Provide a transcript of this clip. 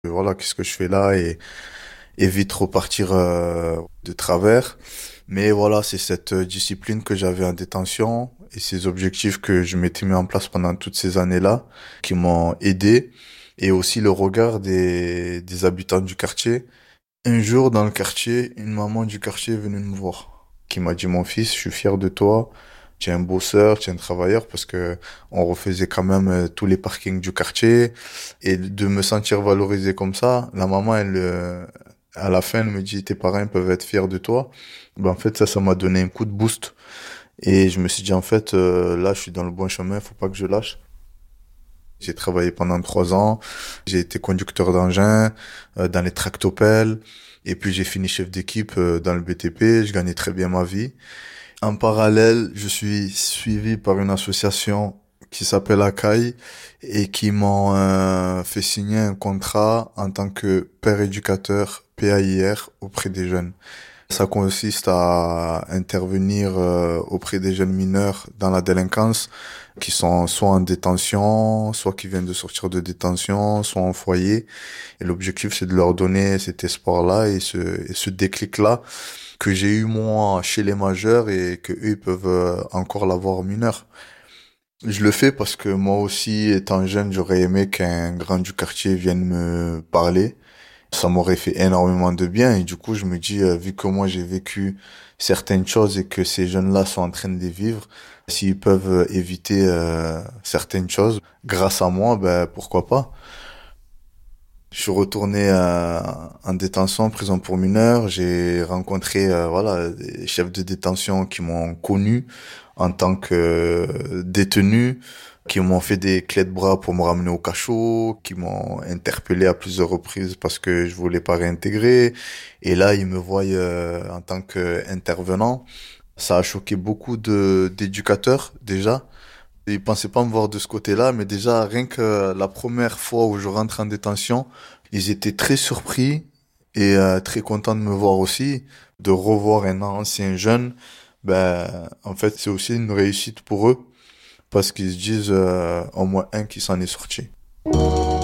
Voilà, qu'est-ce que je fais là et vite repartir de travers. Mais voilà, c'est cette discipline que j'avais en détention et ces objectifs que je m'étais mis en place pendant toutes ces années-là qui m'ont aidé. Et aussi le regard des habitants du quartier. Un jour, dans le quartier, une maman du quartier est venue me voir, qui m'a dit, mon fils, je suis fier de toi. Tu es un bosseur, tu es un travailleur, parce que on refaisait quand même tous les parkings du quartier. Et de me sentir valorisé comme ça, la maman, à la fin, elle me dit, tes parents peuvent être fiers de toi. Ben, en fait, ça m'a donné un coup de boost. Et je me suis dit, en fait, là, je suis dans le bon chemin, faut pas que je lâche. J'ai travaillé pendant 3 ans. J'ai été conducteur d'engin dans les tractopelles. Et puis j'ai fini chef d'équipe dans le BTP. Je gagnais très bien ma vie. En parallèle, je suis suivi par une association qui s'appelle ACAI et qui m'ont fait signer un contrat en tant que père éducateur PAIR auprès des jeunes. Ça consiste à intervenir auprès des jeunes mineurs dans la délinquance qui sont soit en détention, soit qui viennent de sortir de détention, soit en foyer. Et l'objectif, c'est de leur donner cet espoir-là et ce déclic-là que j'ai eu moi chez les majeurs et que eux ils peuvent encore l'avoir aux mineurs. Je le fais parce que moi aussi, étant jeune, j'aurais aimé qu'un grand du quartier vienne me parler. Ça m'aurait fait énormément de bien et du coup, je me dis, vu que moi j'ai vécu certaines choses et que ces jeunes-là sont en train de les vivre, s'ils peuvent éviter certaines choses grâce à moi, ben pourquoi pas. Je suis retourné en détention, en prison pour mineurs. J'ai rencontré voilà des chefs de détention qui m'ont connu en tant que détenu, qui m'ont fait des clés de bras pour me ramener au cachot, qui m'ont interpellé à plusieurs reprises parce que je voulais pas réintégrer. Et là, ils me voient en tant qu'intervenant. Ça a choqué beaucoup de d'éducateurs déjà. Ils pensaient pas me voir de ce côté-là, mais déjà, rien que la première fois où je rentre en détention, ils étaient très surpris et très contents de me voir aussi, de revoir un ancien jeune. Ben, en fait, c'est aussi une réussite pour eux, parce qu'ils se disent au moins un qui s'en est sorti.